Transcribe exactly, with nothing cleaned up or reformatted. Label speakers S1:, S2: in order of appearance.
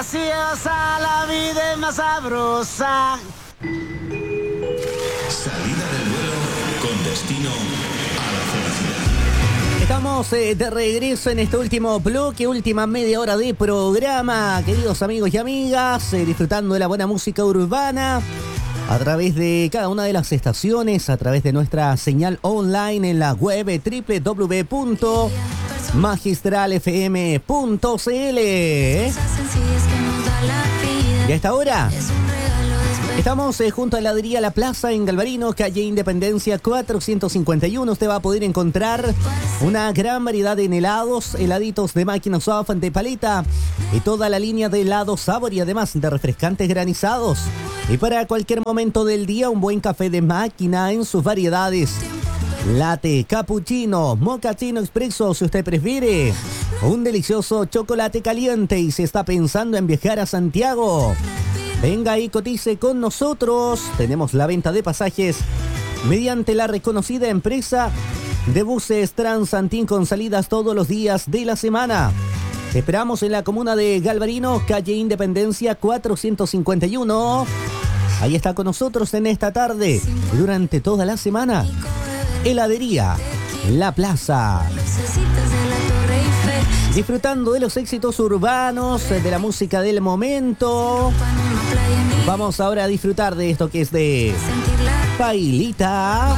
S1: graciosa, la vida es más sabrosa.
S2: Salida del vuelo con destino a la felicidad.
S3: Estamos eh, de regreso en este último bloque, última media hora de programa, queridos amigos y amigas, eh, disfrutando de la buena música urbana a través de cada una de las estaciones, a través de nuestra señal online en la web doble u doble u doble u punto magistral f m punto c l. ¿eh? Y a esta hora estamos eh, junto a la heladería La Plaza en Galvarino, calle Independencia cuatrocientos cincuenta y uno. Usted va a poder encontrar una gran variedad de helados, heladitos de máquina soft, de paleta y toda la línea de helados sabor y además de refrescantes granizados. Y para cualquier momento del día, un buen café de máquina en sus variedades. Latte, cappuccino, mochaccino expreso si usted prefiere. Un delicioso chocolate caliente y si está pensando en viajar a Santiago, venga y cotice con nosotros. Tenemos la venta de pasajes mediante la reconocida empresa de buses Transantín con salidas todos los días de la semana. Te esperamos en la comuna de Galvarino, calle Independencia cuatrocientos cincuenta y uno. Ahí está con nosotros en esta tarde y durante toda la semana. Heladería La Plaza. Disfrutando de los éxitos urbanos, de la música del momento. Vamos ahora a disfrutar de esto que es de Pailita.